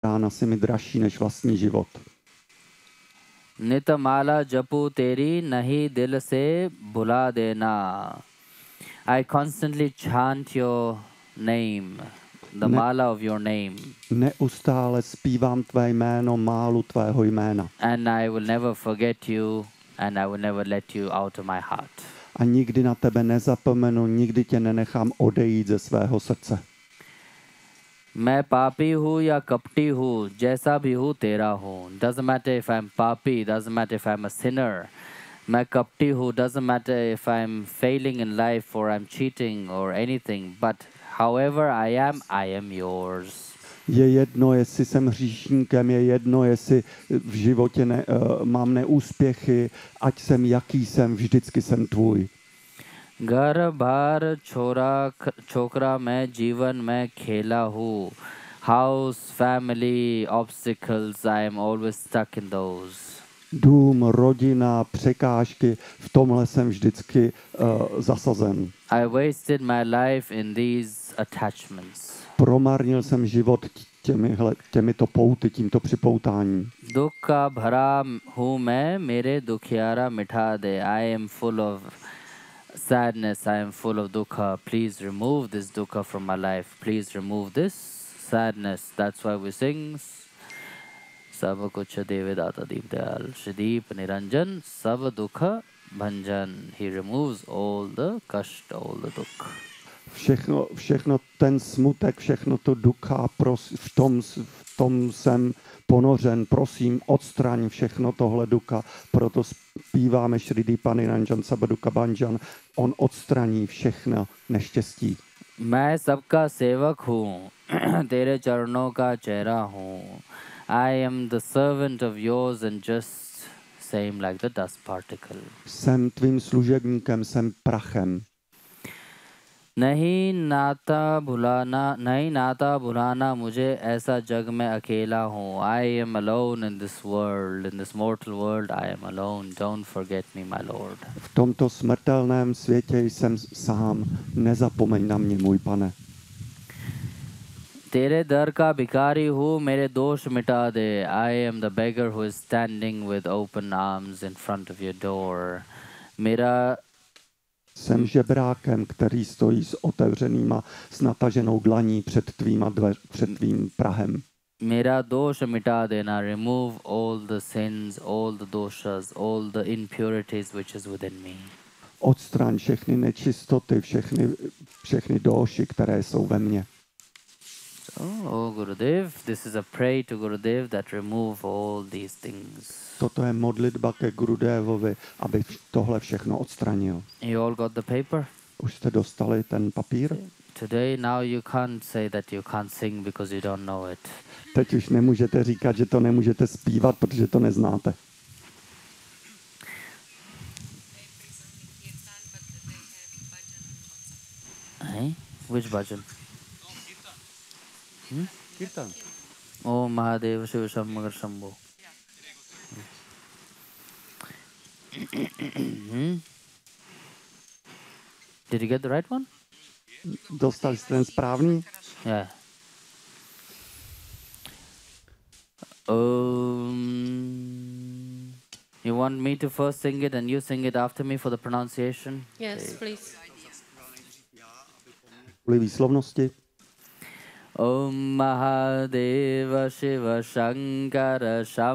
Rána si mi dražší než vlastní život. नित माला जपू तेरी नहीं दिल से भुला देना. I constantly chant your name, the mala of your name. Neustále zpívám tvé jméno, málu tvého jména. And I will never forget you, and I will never let you out of my heart. A nikdy na tebe nezapomenu, nikdy tě nenechám odejít ze svého srdce. मैं पापी हूँ या कपटी हूँ, जैसा भी हूँ तेरा हूँ. Doesn't matter if I'm पापी, doesn't matter if I'm a sinner. मैं कपटी हूँ, doesn't matter if I'm failing in life or I'm cheating or anything. But however I am yours. Je jedno, jestli jsem hříšníkem, je jedno, jestli v životě mám neúspěchy, ať jsem jaký jsem, vždycky jsem tvůj. घर बार छोकरा मैं जीवन में खेला हूँ. House, family, obstacles, I am always stuck in those. Dům, rodina, překážky, v tomhle jsem vždycky zasazen. I wasted my life in these attachments. Promarnil jsem život těmito pouty, tímto připoutáním. दुख का भरा हूँ मैं, मेरे दुखियारा मिठा दे. I am full of sadness, I am full of dukha. Please remove this dukha from my life. Please remove this sadness. That's why we sing Sab kuch Devidata Deep Dayal Shrideep Niranjan Sab Dukha Bhanjan. He removes all the kashta, all the dukha. Všechno ten smutek, všechno to dukha, v tom jsem ponořen, prosím, odstraň všechno tohle dukha, proto zpíváme Shrideepa Niranjan Sab Dukha Bhanjan, on odstraní všechno neštěstí. मैं सबका सेवक हूँ, तेरे चरणों का चेहरा हूँ. I am the servant of yours and just same like the dust particle. Jsem tvým služebníkem, jsem prachem. नहीं नाता भुलाना मुझे ऐसा जग में अकेला हूँ. I am alone in this world, in this mortal world. I am alone. Don't forget me, my Lord. V tomto smrtelném světě jsem sám. Nezapomeň na mě, můj pane. तेरे दर का भिखारी हूँ, मेरे दोष मिटा दे. I am the beggar who is standing with open arms in front of your door. Jsem žebrákem, který stojí s otevřenýma, s nataženou dlaní před tvým prahem. मेरा दोष मिटा देना. Remove all the sins, all the doshas, all the impurities which is within me. Odstraň všechny nečistoty, všechny doši, které jsou ve mně. Oh, Gurudev, this is a prayer to Gurudev that remove all these things. Toto je modlitba ke Gurudevovi, aby tohle všechno odstranil. You all got the paper? Už jste dostali ten papír? Today, now you can't say that you can't sing because you don't know it. Teď už nemůžete říkat, že to nemůžete zpívat, protože to neznáte. Hey? Which bhajan? Kirtan. Oh, Mahadev Shiva Shambhagar Shambho. Did you get the right one? Dostali jste ten správný? Yeah. You want me to first sing it and you sing it after me for the pronunciation? Yes, please. Kvůli výslovnosti. Om Mahadeva Shiva Shankara Shambho.